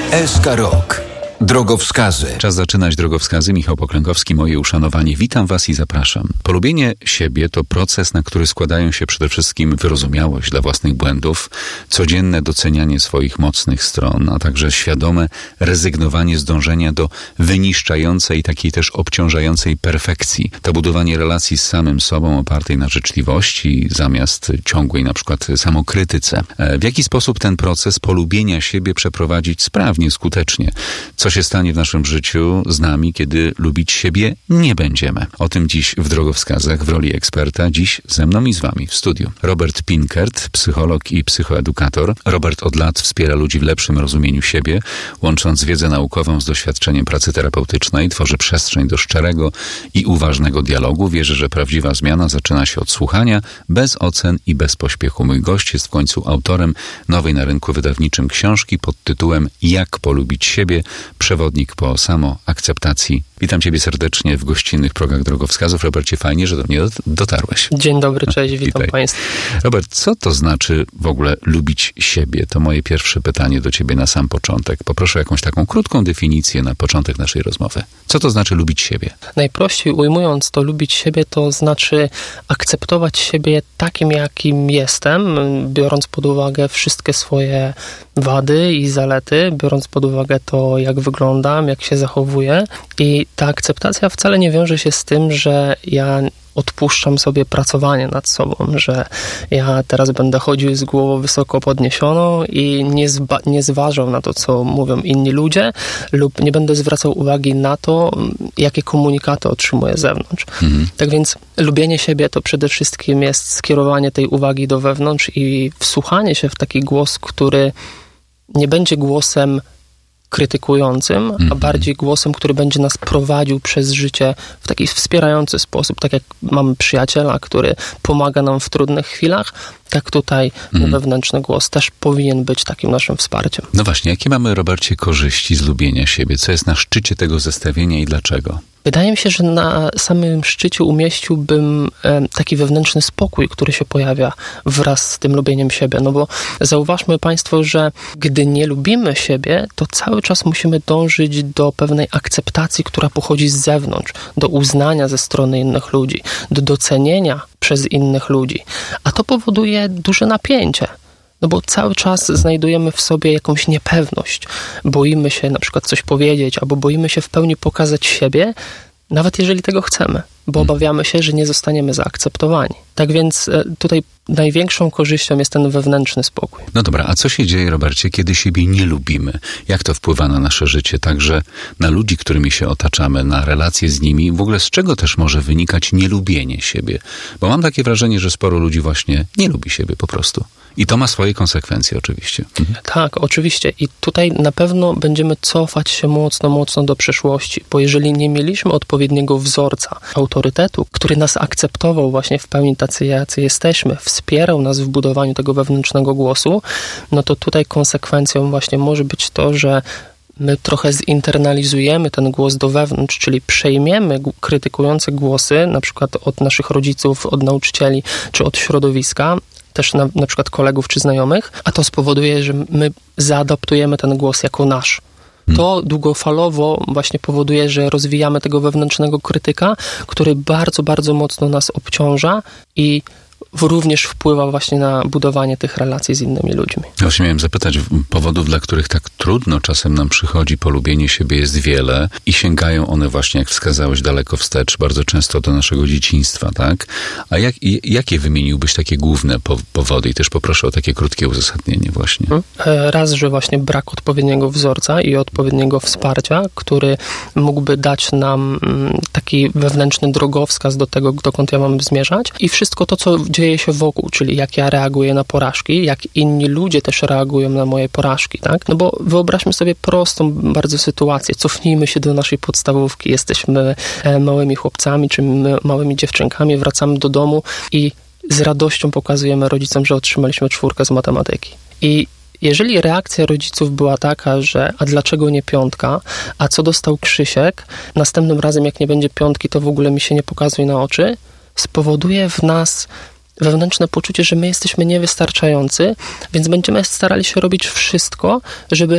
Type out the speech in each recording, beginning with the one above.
SK Rok. Drogowskazy. Czas zaczynać drogowskazy. Michał Poklękowski, moje uszanowanie. Witam Was i zapraszam. Polubienie siebie to proces, na który składają się przede wszystkim wyrozumiałość dla własnych błędów, codzienne docenianie swoich mocnych stron, a także świadome rezygnowanie z dążenia do wyniszczającej, takiej też obciążającej perfekcji. To budowanie relacji z samym sobą opartej na życzliwości zamiast ciągłej na przykład samokrytyce. W jaki sposób ten proces polubienia siebie przeprowadzić sprawnie, skutecznie? Co się stanie w naszym życiu z nami, kiedy lubić siebie nie będziemy? O tym dziś w drogowskazach w roli eksperta. Dziś ze mną i z Wami w studiu Robert Pinkert, psycholog i psychoedukator. Robert od lat wspiera ludzi w lepszym rozumieniu siebie, łącząc wiedzę naukową z doświadczeniem pracy terapeutycznej, tworzy przestrzeń do szczerego i uważnego dialogu. Wierzy, że prawdziwa zmiana zaczyna się od słuchania, bez ocen i bez pośpiechu. Mój gość jest w końcu autorem nowej na rynku wydawniczym książki pod tytułem Jak polubić siebie? Przewodnik po samoakceptacji. Witam Ciebie serdecznie w gościnnych progach drogowskazów. Robercie, fajnie, że do mnie dotarłeś. Dzień dobry, cześć, witam Państwa. Robert, co to znaczy w ogóle lubić siebie? To moje pierwsze pytanie do Ciebie na sam początek. Poproszę jakąś taką krótką definicję na początek naszej rozmowy. Co to znaczy lubić siebie? Najprościej ujmując to lubić siebie, to znaczy akceptować siebie takim, jakim jestem, biorąc pod uwagę wszystkie swoje wady i zalety, biorąc pod uwagę to, jak wyglądam, jak się zachowuję. I ta akceptacja wcale nie wiąże się z tym, że ja odpuszczam sobie pracowanie nad sobą, że ja teraz będę chodził z głową wysoko podniesioną i nie zważał na to, co mówią inni ludzie, lub nie będę zwracał uwagi na to, jakie komunikaty otrzymuję z zewnątrz. Tak więc lubienie siebie to przede wszystkim jest skierowanie tej uwagi do wewnątrz i wsłuchanie się w taki głos, który nie będzie głosem krytykującym, a bardziej głosem, który będzie nas prowadził przez życie w taki wspierający sposób. Tak jak mamy przyjaciela, który pomaga nam w trudnych chwilach, tak tutaj wewnętrzny głos też powinien być takim naszym wsparciem. No właśnie, jakie mamy, Robercie, korzyści z lubienia siebie? Co jest na szczycie tego zestawienia i dlaczego? Wydaje mi się, że na samym szczycie umieściłbym taki wewnętrzny spokój, który się pojawia wraz z tym lubieniem siebie. No bo zauważmy Państwo, że gdy nie lubimy siebie, to cały czas musimy dążyć do pewnej akceptacji, która pochodzi z zewnątrz, do uznania ze strony innych ludzi, do docenienia przez innych ludzi. A to powoduje duże napięcie. No bo cały czas znajdujemy w sobie jakąś niepewność. Boimy się na przykład coś powiedzieć, albo boimy się w pełni pokazać siebie, nawet jeżeli tego chcemy, bo obawiamy się, że nie zostaniemy zaakceptowani. Tak więc tutaj największą korzyścią jest ten wewnętrzny spokój. No dobra, a co się dzieje, Robercie, kiedy siebie nie lubimy? Jak to wpływa na nasze życie, także na ludzi, którymi się otaczamy, na relacje z nimi? W ogóle z czego też może wynikać nielubienie siebie? Bo mam takie wrażenie, że sporo ludzi właśnie nie lubi siebie po prostu. I to ma swoje konsekwencje oczywiście. Tak, oczywiście. I tutaj na pewno będziemy cofać się mocno do przeszłości, bo jeżeli nie mieliśmy odpowiedniego wzorca, autorytetu, który nas akceptował właśnie w pełni tacy, jacy jesteśmy, wspierał nas w budowaniu tego wewnętrznego głosu, no to tutaj konsekwencją właśnie może być to, że my trochę zinternalizujemy ten głos do wewnątrz, czyli przejmiemy krytykujące głosy, na przykład od naszych rodziców, od nauczycieli, czy od środowiska, też na przykład kolegów czy znajomych, a to spowoduje, że my zaadaptujemy ten głos jako nasz. To długofalowo właśnie powoduje, że rozwijamy tego wewnętrznego krytyka, który bardzo, bardzo mocno nas obciąża i również wpływa właśnie na budowanie tych relacji z innymi ludźmi. Właśnie miałem zapytać, powodów, dla których tak trudno czasem nam przychodzi polubienie siebie, jest wiele i sięgają one właśnie, jak wskazałeś, daleko wstecz, bardzo często do naszego dzieciństwa, tak? A jakie wymieniłbyś takie główne powody? I też poproszę o takie krótkie uzasadnienie właśnie. Raz, że właśnie brak odpowiedniego wzorca i odpowiedniego wsparcia, który mógłby dać nam taki wewnętrzny drogowskaz do tego, dokąd ja mam zmierzać, i wszystko to, co dzieje się wokół, czyli jak ja reaguję na porażki, jak inni ludzie też reagują na moje porażki, tak? No bo wyobraźmy sobie prostą bardzo sytuację. Cofnijmy się do naszej podstawówki. Jesteśmy małymi chłopcami czy małymi dziewczynkami, wracamy do domu i z radością pokazujemy rodzicom, że otrzymaliśmy 4 z matematyki. I jeżeli reakcja rodziców była taka, że a dlaczego nie 5, a co dostał Krzysiek, następnym razem jak nie będzie 5, to w ogóle mi się nie pokazuj na oczy, spowoduje w nas wewnętrzne poczucie, że my jesteśmy niewystarczający, więc będziemy starali się robić wszystko, żeby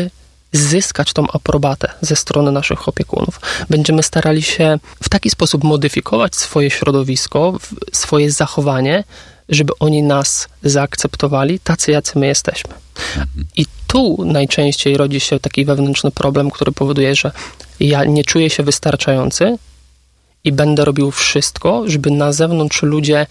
zyskać tą aprobatę ze strony naszych opiekunów. Będziemy starali się w taki sposób modyfikować swoje środowisko, swoje zachowanie, żeby oni nas zaakceptowali tacy, jacy my jesteśmy. I tu najczęściej rodzi się taki wewnętrzny problem, który powoduje, że ja nie czuję się wystarczający i będę robił wszystko, żeby na zewnątrz ludzie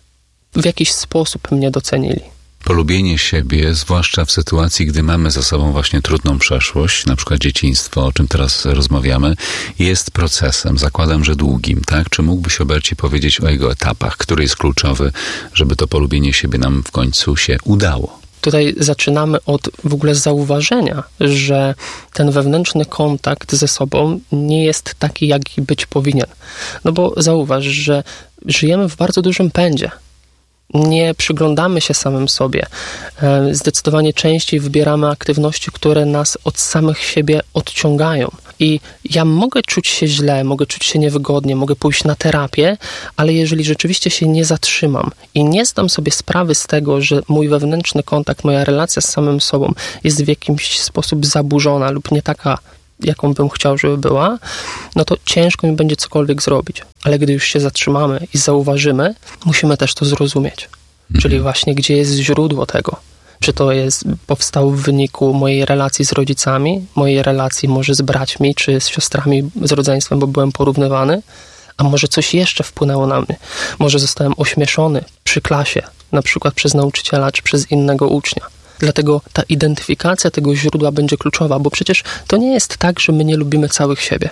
w jakiś sposób mnie docenili. Polubienie siebie, zwłaszcza w sytuacji, gdy mamy za sobą właśnie trudną przeszłość, na przykład dzieciństwo, o czym teraz rozmawiamy, jest procesem, zakładam, że długim, tak? Czy mógłbyś, Robercie, powiedzieć o jego etapach, który jest kluczowy, żeby to polubienie siebie nam w końcu się udało? Tutaj zaczynamy od w ogóle zauważenia, że ten wewnętrzny kontakt ze sobą nie jest taki, jaki być powinien. No bo zauważ, że żyjemy w bardzo dużym pędzie. Nie przyglądamy się samym sobie. Zdecydowanie częściej wybieramy aktywności, które nas od samych siebie odciągają. I ja mogę czuć się źle, mogę czuć się niewygodnie, mogę pójść na terapię, ale jeżeli rzeczywiście się nie zatrzymam i nie zdam sobie sprawy z tego, że mój wewnętrzny kontakt, moja relacja z samym sobą jest w jakiś sposób zaburzona lub nie taka, jaką bym chciał, żeby była, no to ciężko mi będzie cokolwiek zrobić. Ale gdy już się zatrzymamy i zauważymy, musimy też to zrozumieć. Czyli właśnie, gdzie jest źródło tego. Czy to powstało w wyniku mojej relacji z rodzicami, mojej relacji może z braćmi, czy z siostrami z rodzeństwem, bo byłem porównywany, a może coś jeszcze wpłynęło na mnie. Może zostałem ośmieszony przy klasie, na przykład przez nauczyciela, czy przez innego ucznia. Dlatego ta identyfikacja tego źródła będzie kluczowa, bo przecież to nie jest tak, że my nie lubimy całych siebie.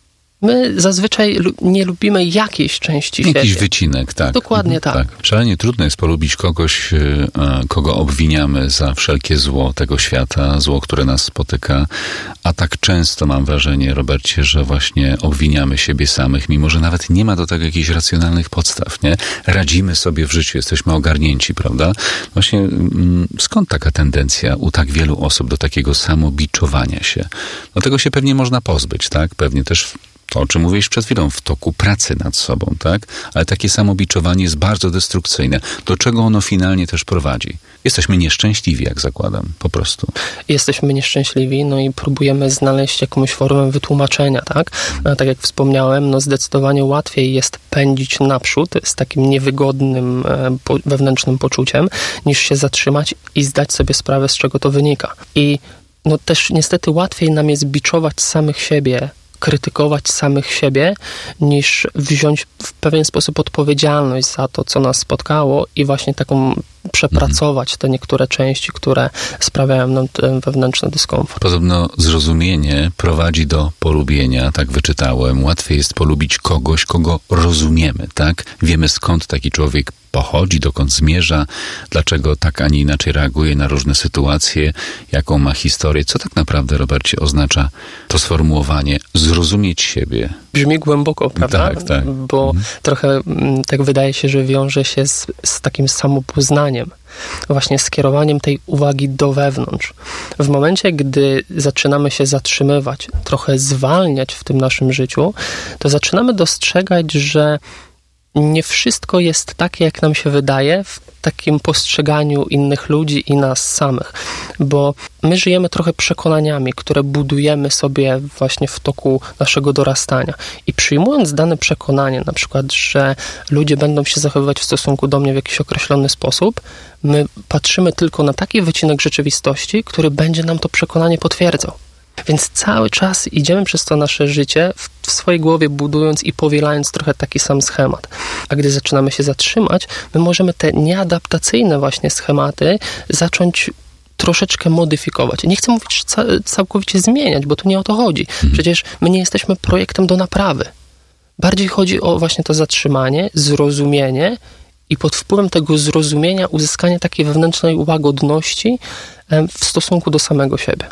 My zazwyczaj nie lubimy jakiejś części siebie. Jakiś wycinek, tak. Dokładnie tak. Szalenie trudno jest polubić kogoś, kogo obwiniamy za wszelkie zło tego świata, zło, które nas spotyka, a tak często mam wrażenie, Robercie, że właśnie obwiniamy siebie samych, mimo że nawet nie ma do tego jakichś racjonalnych podstaw, nie? Radzimy sobie w życiu, jesteśmy ogarnięci, prawda? Właśnie skąd taka tendencja u tak wielu osób do takiego samobiczowania się? No tego się pewnie można pozbyć, tak? Pewnie też to, o czym mówiłeś przed chwilą, w toku pracy nad sobą, tak? Ale takie samobiczowanie jest bardzo destrukcyjne. Do czego ono finalnie też prowadzi? Jesteśmy nieszczęśliwi, jak zakładam, po prostu. Jesteśmy nieszczęśliwi, no i próbujemy znaleźć jakąś formę wytłumaczenia, tak? No, tak jak wspomniałem, no zdecydowanie łatwiej jest pędzić naprzód z takim niewygodnym wewnętrznym poczuciem, niż się zatrzymać i zdać sobie sprawę, z czego to wynika. I no też niestety łatwiej nam jest biczować samych siebie, krytykować samych siebie, niż wziąć w pewien sposób odpowiedzialność za to, co nas spotkało i właśnie taką przepracować te niektóre części, które sprawiają nam ten wewnętrzny dyskomfort. Podobno zrozumienie prowadzi do polubienia, tak wyczytałem. Łatwiej jest polubić kogoś, kogo rozumiemy, tak? Wiemy, skąd taki człowiek pochodzi, dokąd zmierza, dlaczego tak, a nie inaczej reaguje na różne sytuacje, jaką ma historię. Co tak naprawdę, Robercie, oznacza to sformułowanie zrozumieć siebie? Brzmi głęboko, prawda? Tak. Bo trochę tak wydaje się, że wiąże się z takim samopoznaniem. Właśnie skierowaniem tej uwagi do wewnątrz. W momencie, gdy zaczynamy się zatrzymywać, trochę zwalniać w tym naszym życiu, to zaczynamy dostrzegać, że nie wszystko jest takie, jak nam się wydaje w takim postrzeganiu innych ludzi i nas samych, bo my żyjemy trochę przekonaniami, które budujemy sobie właśnie w toku naszego dorastania i przyjmując dane przekonanie, na przykład, że ludzie będą się zachowywać w stosunku do mnie w jakiś określony sposób, my patrzymy tylko na taki wycinek rzeczywistości, który będzie nam to przekonanie potwierdzał. Więc cały czas idziemy przez to nasze życie w swojej głowie budując i powielając trochę taki sam schemat. A gdy zaczynamy się zatrzymać, my możemy te nieadaptacyjne właśnie schematy zacząć troszeczkę modyfikować. Nie chcę mówić, że całkowicie zmieniać, bo tu nie o to chodzi. Przecież my nie jesteśmy projektem do naprawy. Bardziej chodzi o właśnie to zatrzymanie, zrozumienie i pod wpływem tego zrozumienia uzyskanie takiej wewnętrznej łagodności w stosunku do samego siebie.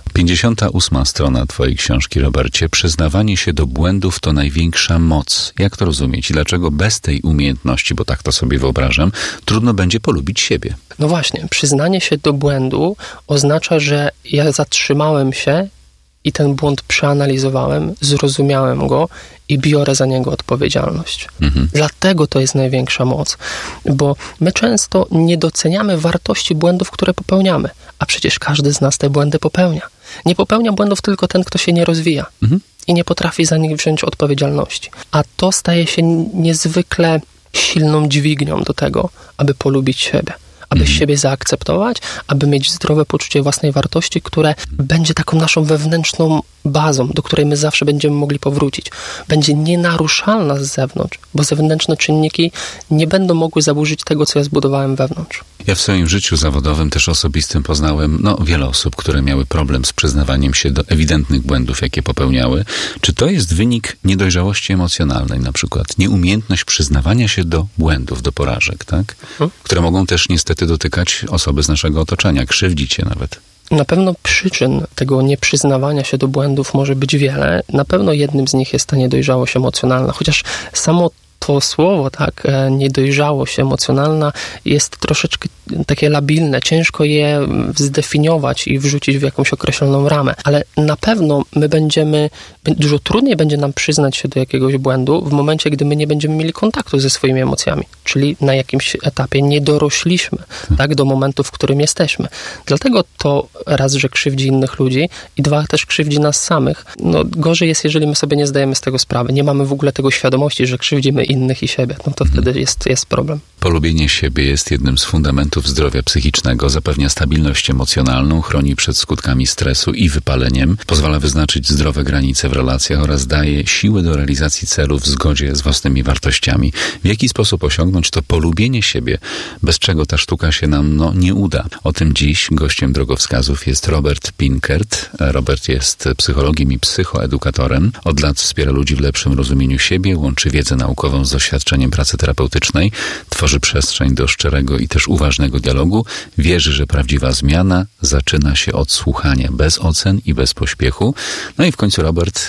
58. strona twojej książki, Robercie. Przyznawanie się do błędów to największa moc. Jak to rozumieć? I dlaczego bez tej umiejętności, bo tak to sobie wyobrażam, trudno będzie polubić siebie? No właśnie, przyznanie się do błędu oznacza, że ja zatrzymałem się i ten błąd przeanalizowałem, zrozumiałem go i biorę za niego odpowiedzialność. Dlatego to jest największa moc, bo my często nie doceniamy wartości błędów, które popełniamy, a przecież każdy z nas te błędy popełnia. Nie popełnia błędów tylko ten, kto się nie rozwija i nie potrafi za nich wziąć odpowiedzialności. A to staje się niezwykle silną dźwignią do tego, aby polubić siebie, aby siebie zaakceptować, aby mieć zdrowe poczucie własnej wartości, które będzie taką naszą wewnętrzną bazą, do której my zawsze będziemy mogli powrócić. Będzie nienaruszalna z zewnątrz, bo zewnętrzne czynniki nie będą mogły zaburzyć tego, co ja zbudowałem wewnątrz. Ja w swoim życiu zawodowym, też osobistym, poznałem wiele osób, które miały problem z przyznawaniem się do ewidentnych błędów, jakie popełniały. Czy to jest wynik niedojrzałości emocjonalnej, na przykład nieumiejętność przyznawania się do błędów, do porażek, tak? Które mogą też niestety dotykać osoby z naszego otoczenia, krzywdzić je nawet. Na pewno przyczyn tego nieprzyznawania się do błędów może być wiele. Na pewno jednym z nich jest ta niedojrzałość emocjonalna, chociaż samo to słowo, tak, niedojrzałość emocjonalna jest troszeczkę takie labilne. Ciężko je zdefiniować i wrzucić w jakąś określoną ramę, ale na pewno dużo trudniej będzie nam przyznać się do jakiegoś błędu w momencie, gdy my nie będziemy mieli kontaktu ze swoimi emocjami, czyli na jakimś etapie nie dorośliśmy, tak, do momentu, w którym jesteśmy. Dlatego to raz, że krzywdzi innych ludzi i dwa, też krzywdzi nas samych. Gorzej jest, jeżeli my sobie nie zdajemy z tego sprawy, nie mamy w ogóle tego świadomości, że krzywdzimy innych i siebie, to wtedy jest problem. Polubienie siebie jest jednym z fundamentów zdrowia psychicznego, zapewnia stabilność emocjonalną, chroni przed skutkami stresu i wypaleniem, pozwala wyznaczyć zdrowe granice w relacjach oraz daje siłę do realizacji celów w zgodzie z własnymi wartościami. W jaki sposób osiągnąć to polubienie siebie, bez czego ta sztuka się nam nie uda? O tym dziś gościem drogowskazów jest Robert Pinkert. Robert jest psychologiem i psychoedukatorem. Od lat wspiera ludzi w lepszym rozumieniu siebie, łączy wiedzę naukową z doświadczeniem pracy terapeutycznej, tworzy przestrzeń do szczerego i też uważnego dialogu, wierzy, że prawdziwa zmiana zaczyna się od słuchania, bez ocen i bez pośpiechu. I w końcu Robert,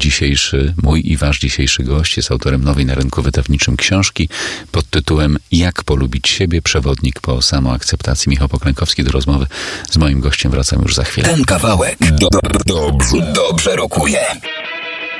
mój i wasz dzisiejszy gość, jest autorem nowej na rynku wydawniczym książki pod tytułem Jak polubić siebie, przewodnik po samoakceptacji. Michał Poklękowski. Do rozmowy z moim gościem wracam już za chwilę. Ten kawałek dobrze rokuje.